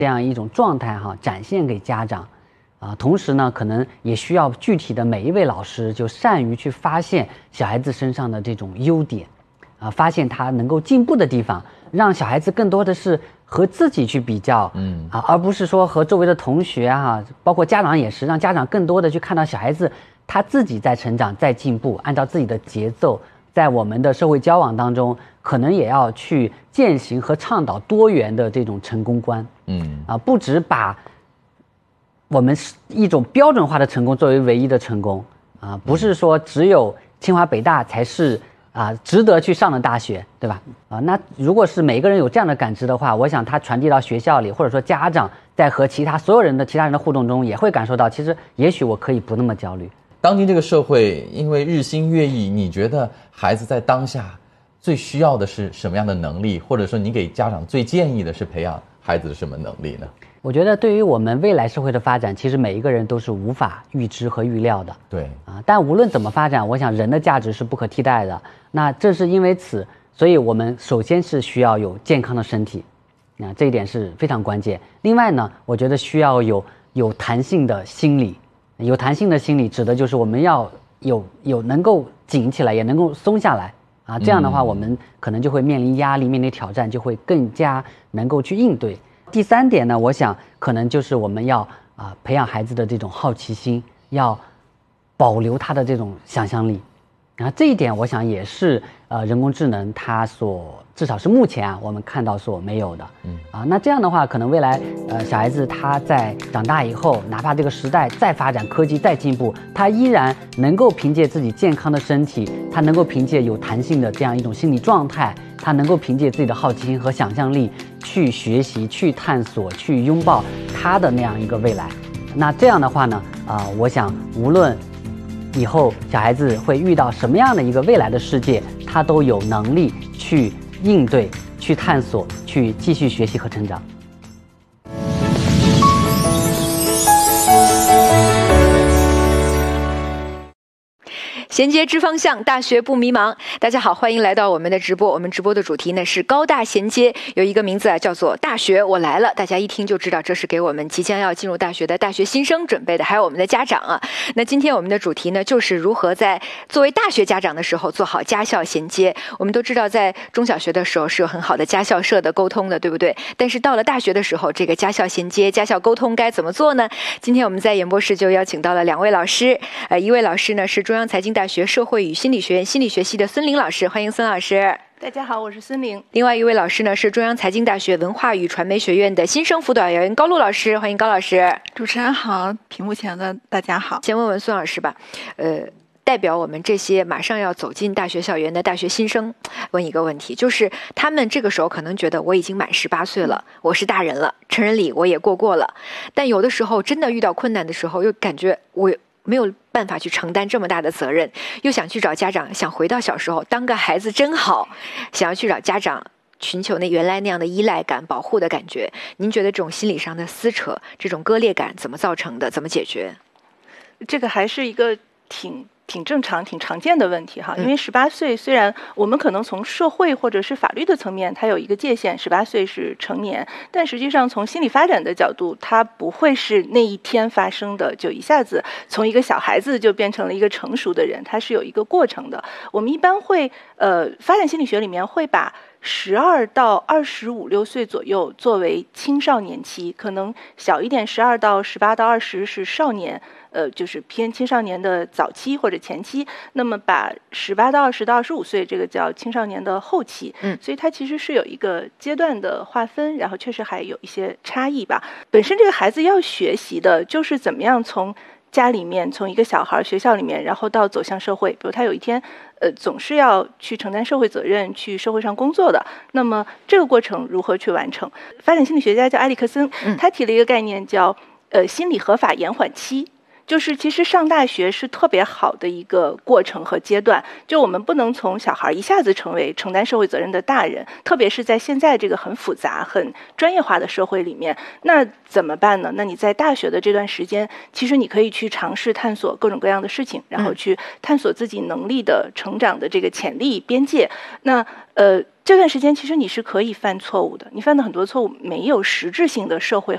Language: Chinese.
这样一种状态展现给家长。同时呢，可能也需要具体的每一位老师就善于去发现小孩子身上的这种优点，发现他能够进步的地方，让小孩子更多的是和自己去比较，而不是说和周围的同学包括家长也是，让家长更多的去看到小孩子他自己在成长，在进步，按照自己的节奏，在我们的社会交往当中，可能也要去践行和倡导多元的这种成功观，不只把我们一种标准化的成功作为唯一的成功不是说只有清华北大才是值得去上的大学，对吧？那如果是每一个人有这样的感知的话，我想他传递到学校里，或者说家长在和其他人的互动中，也会感受到，其实也许我可以不那么焦虑。 当今这个社会因为日新月异，你觉得孩子在当下最需要的是什么样的能力，或者说你给家长最建议的是培养孩子的什么能力呢？ 我觉得对于我们未来社会的发展，其实每一个人都是无法预知和预料的。 对但无论怎么发展，我想人的价值是不可替代的。那正是因为此，所以我们首先是需要有健康的身体，这一点是非常关键。另外呢，我觉得需要有弹性的心理。有弹性的心理指的就是我们要有能够紧起来，也能够松下来这样的话，我们可能就会面临压力，面临挑战，就会更加能够去应对。第三点呢，我想可能就是我们要培养孩子的这种好奇心，要保留他的这种想象力。这一点我想也是人工智能它至少是目前我们看到所没有的。那这样的话，可能未来小孩子他在长大以后，哪怕这个时代再发展，科技再进步，他依然能够凭借自己健康的身体，他能够凭借有弹性的这样一种心理状态，他能够凭借自己的好奇心和想象力去学习、去探索、去拥抱他的那样一个未来。那这样的话呢，我想无论以后小孩子会遇到什么样的一个未来的世界，他都有能力去应对、去探索、去继续学习和成长。 衔接知方向，大学不迷茫。大家好，欢迎来到我们的直播。我们直播的主题呢是高大衔接，有一个名字叫做大学我来了。大家一听就知道这是给我们即将要进入大学的大学新生准备的，还有我们的家长那今天我们的主题呢就是如何在作为大学家长的时候做好家校衔接。我们都知道在中小学的时候是有很好的家校社的沟通的，对不对？但是到了大学的时候，这个家校衔接、家校沟通该怎么做呢？今天我们在演播室就邀请到了2位老师，一位老师呢是中央财经大学社会与心理学院心理学系的孙玲老师，欢迎孙老师。 大家好，我是孙玲。 另外一位老师呢是中央财经大学文化与传媒学院的新生辅导员高露老师，欢迎高老师。 主持人好，屏幕前的大家好。 先问问孙老师吧，代表我们这些马上要走进大学校园的大学新生，问一个问题，就是他们这个时候可能觉得我已经满18岁了，我是大人了，成人礼我也过了，但有的时候真的遇到困难的时候，又感觉我没有办法去承担这么大的责任，又想去找家长，想回到小时候当个孩子真好，想要去找家长寻求原来那样的依赖感、保护的感觉。您觉得这种心理上的撕扯、这种割裂感怎么造成的？怎么解决？ 这个还是一个挺正常、挺常见的问题哈。因为18岁虽然我们可能从社会或者是法律的层面，它有一个界限，18岁是成年，但实际上从心理发展的角度，它不会是那一天发生的，就一下子从一个小孩子就变成了一个成熟的人，它是有一个过程的。我们一般会发展心理学里面会把12到25、6岁左右作为青少年期，可能小一点12到18到20是少年，就是偏青少年的早期或者前期。那么把18到20到25岁这个叫青少年的后期。所以它其实是有一个阶段的划分，然后确实还有一些差异吧。本身这个孩子要学习的就是怎么样从家里面，从一个小孩学校里面，然后到走向社会，比如他有一天总是要去承担社会责任，去社会上工作的，那么这个过程如何去完成？发展心理学家叫埃里克森，他提了一个概念叫心理合法延缓期。就是其实上大学是特别好的一个过程和阶段，就我们不能从小孩一下子成为承担社会责任的大人，特别是在现在这个很复杂很专业化的社会里面，那怎么办呢？那你在大学的这段时间，其实你可以去尝试探索各种各样的事情，然后去探索自己能力的成长的这个潜力边界。那这段时间其实你是可以犯错误的，你犯的很多错误没有实质性的社会